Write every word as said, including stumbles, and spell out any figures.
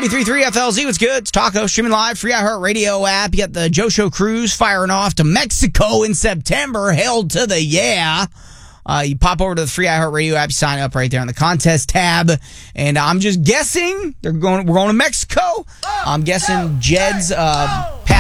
ninety-three point three F L Z, what's good? It's Taco, streaming live, free iHeartRadio app. You got the Joe Show cruise firing off to Mexico in September. Hail to the yeah. Uh, you pop over to the free iHeartRadio app, you sign up right there on the contest tab. And I'm just guessing they're going. We're going to Mexico. I'm guessing Jed's uh,